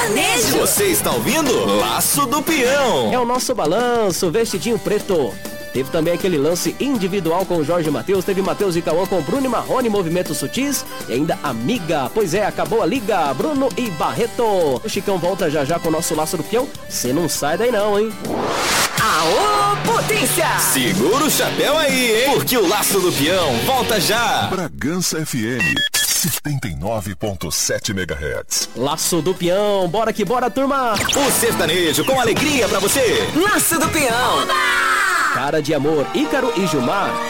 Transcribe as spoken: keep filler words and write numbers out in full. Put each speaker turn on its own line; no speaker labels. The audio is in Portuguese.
Sertanejo.
Você está ouvindo Laço do Peão.
É o nosso balanço, vestidinho preto. Teve também aquele lance individual com o Jorge Matheus. Teve Matheus e Cauã com Bruno e Marrone, Movimentos Sutis. E ainda Amiga. Pois é, acabou a liga. Bruno e Barreto. O Chicão volta já já com o nosso Laço do Peão. Você não sai daí não, hein?
Aô, potência!
Segura o chapéu aí, hein? Porque o Laço do Peão volta já.
Bragança F M. setenta e nove ponto sete megahertz.
Laço do Peão, bora que bora, turma!
O sertanejo com alegria pra você.
Laço do Peão.
Cara de Amor, Ícaro e Gilmar.